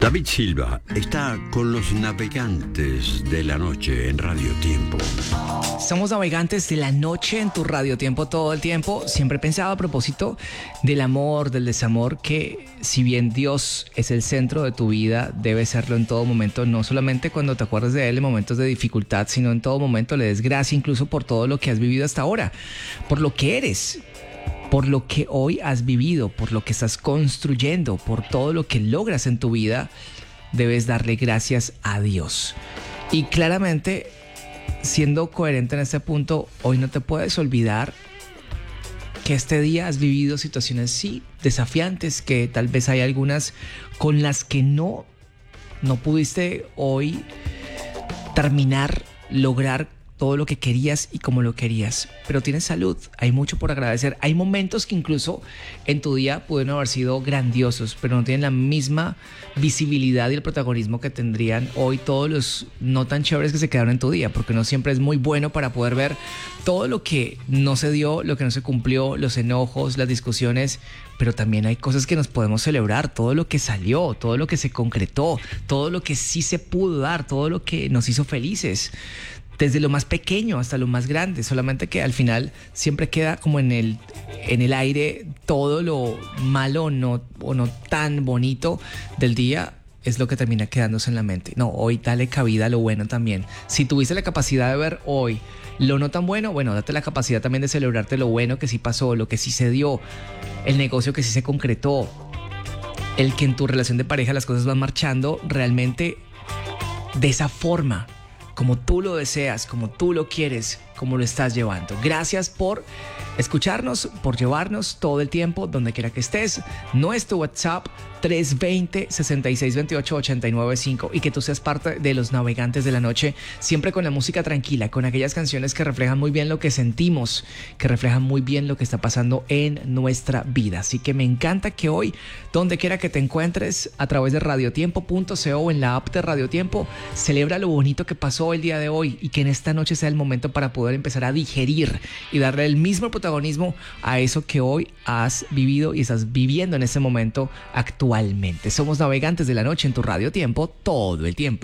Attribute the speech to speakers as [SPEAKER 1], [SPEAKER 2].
[SPEAKER 1] David Silva está con los navegantes de la noche en Radio Tiempo.
[SPEAKER 2] Somos navegantes de la noche en tu Radio Tiempo todo el tiempo. Siempre he pensado a propósito del amor, del desamor, que si bien Dios es el centro de tu vida, debe serlo en todo momento, no solamente cuando te acuerdas de Él en momentos de dificultad, sino en todo momento le des gracias incluso por todo lo que has vivido hasta ahora, por lo que eres, por lo que hoy has vivido, por lo que estás construyendo, por todo lo que logras en tu vida. Debes darle gracias a Dios. Y claramente, siendo coherente en este punto, hoy no te puedes olvidar que este día has vivido situaciones sí desafiantes, que tal vez hay algunas con las que no pudiste hoy terminar, lograr todo lo que querías y como lo querías, pero tienes salud, hay mucho por agradecer. Hay momentos que incluso en tu día pudieron haber sido grandiosos, pero no tienen la misma visibilidad y el protagonismo que tendrían hoy todos los no tan chéveres que se quedaron en tu día, porque no siempre es muy bueno para poder ver todo lo que no se dio, lo que no se cumplió, los enojos, las discusiones, pero también hay cosas que nos podemos celebrar, todo lo que salió, todo lo que se concretó, todo lo que sí se pudo dar, todo lo que nos hizo felices. Desde lo más pequeño hasta lo más grande, solamente que al final siempre queda como en el aire todo lo malo o no tan bonito del día es lo que termina quedándose en la mente. No, hoy dale cabida a lo bueno también. Si tuviste la capacidad de ver hoy lo no tan bueno, bueno, date la capacidad también de celebrarte lo bueno que sí pasó, lo que sí se dio, el negocio que sí se concretó, el que en tu relación de pareja las cosas van marchando realmente de esa forma, como tú lo deseas, como tú lo quieres, como lo estás llevando. Gracias por escucharnos, por llevarnos todo el tiempo, donde quiera que estés. Nuestro WhatsApp 320-6628-895 y que tú seas parte de los navegantes de la noche, siempre con la música tranquila, con aquellas canciones que reflejan muy bien lo que sentimos, que reflejan muy bien lo que está pasando en nuestra vida. Así que me encanta que hoy, donde quiera que te encuentres, a través de radiotiempo.co o en la app de Radio Tiempo, celebra lo bonito que pasó el día de hoy y que en esta noche sea el momento para poder empezar a digerir y darle el mismo protagonismo a eso que hoy has vivido y estás viviendo en ese momento actualmente. Somos navegantes de la noche en tu Radio Tiempo todo el tiempo.